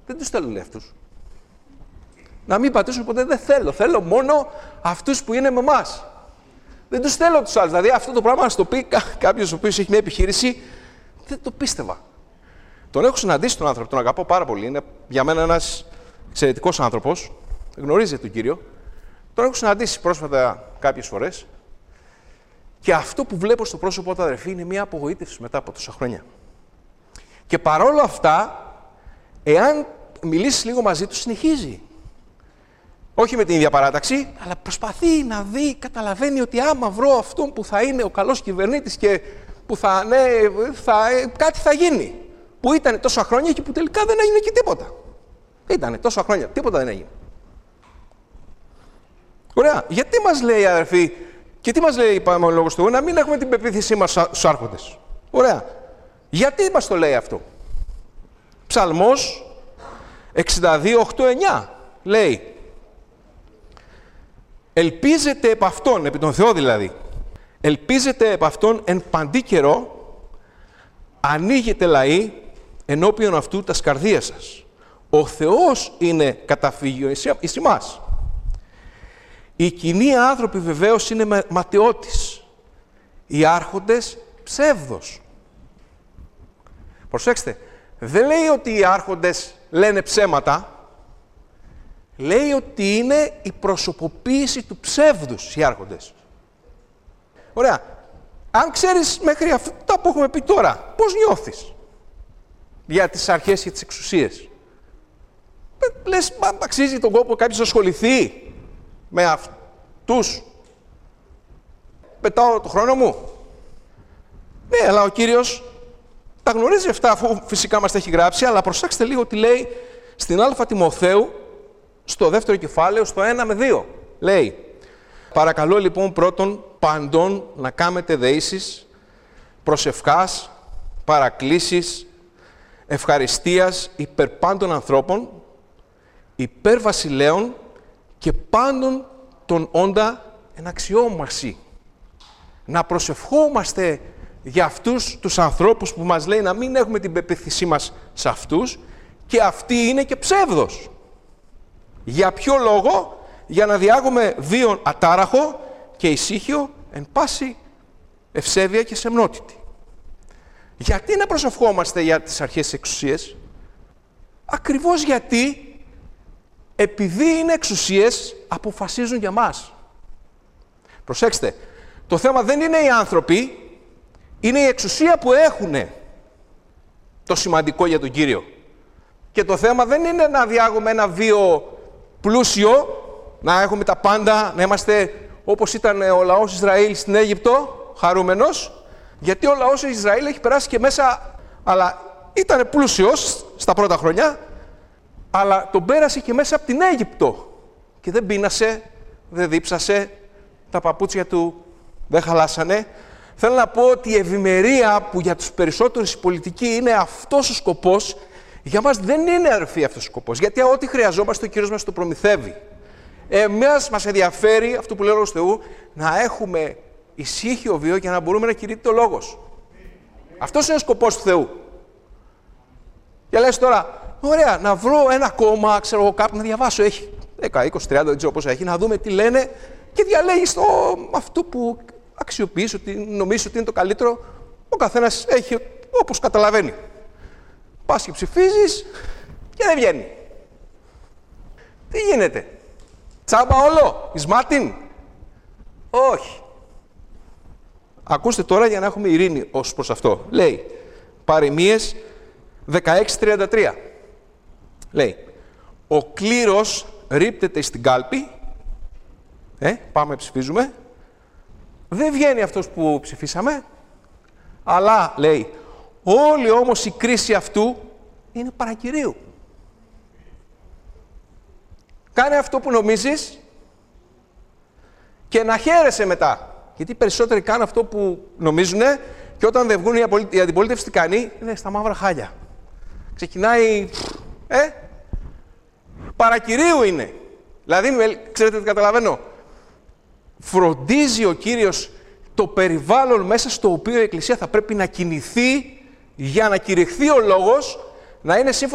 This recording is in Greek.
Δεν τους θέλω, λέει, αυτούς. Να μην πατήσουν ποτέ, δεν θέλω. Θέλω μόνο αυτούς που είναι με εμάς. Δεν τους θέλω τους άλλους. Δηλαδή αυτό το πράγμα να στο πει κάποιος ο οποίος έχει μια επιχείρηση, δεν το πίστευα. Τον έχω συναντήσει τον άνθρωπο, τον αγαπώ πάρα πολύ. Είναι για μένα ένας εξαιρετικός άνθρωπος. Γνωρίζετε τον κύριο. Τον έχω συναντήσει πρόσφατα κάποιες φορές. Και αυτό που βλέπω στο πρόσωπό του, αδερφή, είναι μια απογοήτευση μετά από τόσα χρόνια. Και παρόλα αυτά, εάν μιλήσεις λίγο μαζί του, συνεχίζει. Όχι με την ίδια παράταξη, αλλά προσπαθεί να δει, καταλαβαίνει ότι άμα βρω αυτόν που θα είναι ο καλός κυβερνήτης και που κάτι θα γίνει. Που ήταν τόσα χρόνια και που τελικά δεν έγινε και τίποτα. Ήτανε τόσα χρόνια, τίποτα δεν έγινε. Ωραία. Γιατί μας λέει, αδερφοί, και τι μας λέει, είπαμε ο Λόγος του Θεού, να μην έχουμε την πεποίθησή μας στους άρχοντες. Ωραία. Γιατί μας το λέει αυτό? Ψαλμός 62, 8, 9 λέει: ελπίζετε επ' αυτόν, επί τον Θεό δηλαδή, ελπίζετε επ' αυτόν εν παντή καιρό, ανοίγετε λαοί ενώπιον αυτού τας καρδίας σας. Ο Θεός είναι καταφύγιο εις ημάς. Οι κοινοί άνθρωποι βεβαίως είναι ματαιότης. Οι άρχοντες ψεύδος. Προσέξτε, δεν λέει ότι οι άρχοντες λένε ψέματα. Λέει ότι είναι η προσωποποίηση του ψεύδους οι άρχοντες. Ωραία. Αν ξέρεις μέχρι αυτά που έχουμε πει τώρα, πώς νιώθεις για τις αρχές και τις εξουσίες? Λες, αξίζει τον κόπο κάποιος να ασχοληθεί με αυτούς? Πετάω το χρόνο μου. Ναι, αλλά ο Κύριος τα γνωρίζει αυτά, αφού φυσικά μας τα έχει γράψει, αλλά προσέξτε λίγο τι λέει στην Α Τιμοθέου, στο δεύτερο κεφάλαιο, στο 1 με 2. Λέει: παρακαλώ λοιπόν πρώτον παντών να κάμετε δεήσεις, προσευχάς, παρακλήσεις, ευχαριστίας υπέρ πάντων ανθρώπων, υπέρ βασιλέων και πάντων των όντα εν αξιόμαση. Να προσευχόμαστε για αυτούς τους ανθρώπους που μας λέει να μην έχουμε την πεποίθησή μας σε αυτούς, και αυτοί είναι και ψεύδος. Για ποιο λόγο? Για να διάγουμε βίον ατάραχο και ησύχιο εν πάση ευσέβεια και σεμνότητη. Γιατί να προσευχόμαστε για τις αρχές της εξουσίας? Ακριβώς γιατί, επειδή είναι εξουσίες, αποφασίζουν για μας. Προσέξτε, το θέμα δεν είναι οι άνθρωποι, είναι η εξουσία που έχουνε το σημαντικό για τον Κύριο. Και το θέμα δεν είναι να διάγουμε ένα βίο πλούσιο, να έχουμε τα πάντα, να είμαστε όπως ήταν ο λαός Ισραήλ στην Αίγυπτο, χαρούμενος, γιατί ο λαός Ισραήλ έχει περάσει και μέσα, αλλά ήταν πλούσιος στα πρώτα χρόνια, αλλά τον πέρασε και μέσα από την Αίγυπτο. Και δεν πείνασε, δεν δίψασε, τα παπούτσια του δεν χαλάσανε. Θέλω να πω ότι η ευημερία που για τους περισσότερους η πολιτική είναι αυτός ο σκοπός, για μας δεν είναι, αδερφοί, αυτός ο σκοπός. Γιατί ό,τι χρειαζόμαστε ο Κύριος μας το προμηθεύει. Εμάς μας ενδιαφέρει, αυτό που λέει ο Λόγος του Θεού, να έχουμε ησύχιο βίο για να μπορούμε να κηρύττει ο Λόγος. Αυτός είναι ο σκοπός του Θεού. Και λες τώρα, ωραία, να βρω ένα κόμμα, ξέρω εγώ, κάπου να διαβάσω. Έχει 10, 20, 30, δεν ξέρω πόσα έχει, να δούμε τι λένε και διαλέγεις αυτό που αξιοποιείς, ότι νομίζεις ότι είναι το καλύτερο. Ο καθένας έχει όπως καταλαβαίνει. Πας και ψηφίζεις και δεν βγαίνει. Τι γίνεται? Τσάμπα όλο? Ισμάτιν? Όχι. Ακούστε τώρα για να έχουμε ειρήνη ως προς αυτό. Λέει, Παροιμίες 16:33. Λέει, ο κλήρος ρίπτεται στην κάλπη. Πάμε ψηφίζουμε. Δεν βγαίνει αυτός που ψηφίσαμε. Αλλά, λέει, όλη όμως η κρίση αυτού είναι παρακυρίου. Κάνε αυτό που νομίζεις και να χαίρεσαι μετά. Γιατί περισσότεροι κάνουν αυτό που νομίζουν και όταν δεν βγουν η αντιπολίτευση τι κάνει? Είναι στα μαύρα χάλια. Ξεκινάει, παρακυρίου είναι. Δηλαδή, ξέρετε τι καταλαβαίνω? Φροντίζει ο Κύριος το περιβάλλον μέσα στο οποίο η Εκκλησία θα πρέπει να κινηθεί για να κηρυχθεί ο Λόγος, να είναι σύμφωνα